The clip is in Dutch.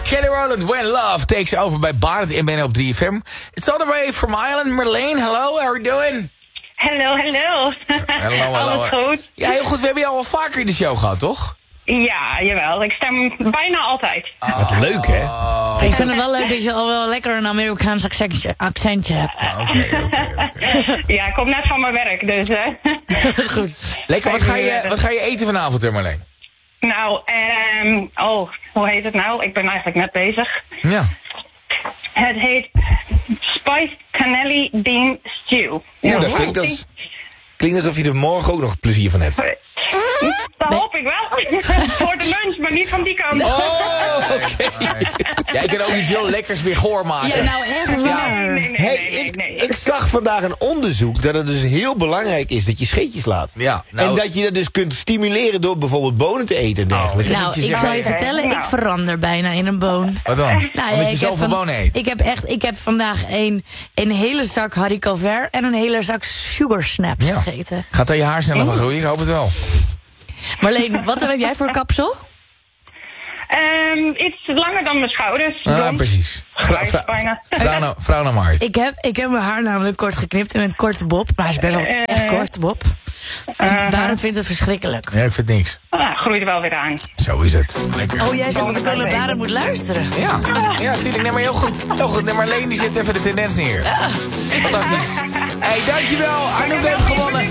Kelly Rowland, When Love Takes Over bij Barend in BNN op 3FM. It's all the way from Ireland. Marlene, hello, how are you doing? Hallo. Hallo. Alles goed? Ja, heel goed. We hebben je al wel vaker in de show gehad, toch? Ja, jawel. Ik stem bijna altijd. Wat leuk, hè? Ik vind het wel leuk dat je al wel lekker een Amerikaans accentje hebt. Oké. Ja, ik kom net van mijn werk, dus... Goed. Lekker, wat ga je eten vanavond, hè, Marleen? Nou, hoe heet het nou? Ik ben eigenlijk net bezig. Ja. Het heet Spiced Cannelli Bean Stew. Ja, dat klinkt alsof je er morgen ook nog plezier van hebt. Dat hoop ik wel. Voor de lunch, maar niet van die kant. Oh, oké. Ja, ik kan ook iets heel lekkers weer goor maken. Ja, nou echt waar. Ik zag vandaag een onderzoek dat het dus heel belangrijk is dat je scheetjes laat. Ja, nou, En dat je dat dus kunt stimuleren door bijvoorbeeld bonen te eten en dergelijke. Nou, ik zal je vertellen, ik verander bijna in een boon. Wat dan? Nou, Omdat je zoveel bonen eet. Ik heb vandaag een hele zak haricot vert en een hele zak sugar snaps gegeten. Gaat daar je haar sneller van groeien? Ik hoop het wel. Marleen, wat heb jij voor kapsel? Iets langer dan mijn schouders. Ah, precies. Bijna. Vrouw naar Mart. Ik heb mijn haar namelijk kort geknipt in een korte bob. Maar hij is best wel echt kort, bob. Barend vindt het verschrikkelijk. Ja, ik vind niks. Groeit er wel weer aan. Zo is het. Lekker. Oh, jij zegt dat ik naar Barend moet luisteren. Ja, tuurlijk. Nee, maar heel goed. Heel goed. Nee, Marleen die zit even de tendens neer. Fantastisch. Hey, dankjewel. Arnoek heeft gewonnen.